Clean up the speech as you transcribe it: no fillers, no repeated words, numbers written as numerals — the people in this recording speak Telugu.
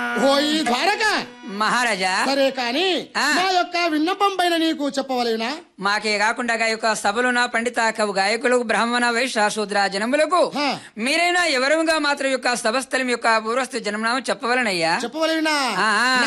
ఓయి ద్వారక మహారాజా సరే కాని మా యొక్క విన్నపం పైన నీకు చెప్పవలేనా? మాకే కాకుండా యొక్క సభలున పండిత కవు గాయకులకు బ్రాహ్మణ వైశ్య శూద్ర జనములకు మీరైనా ఎవరుగా మాత్రం యొక్క సభస్థలం యొక్క పూర్వస్థ జన్మనామం చెప్పవలనయ్యా. చెప్పవలేనా?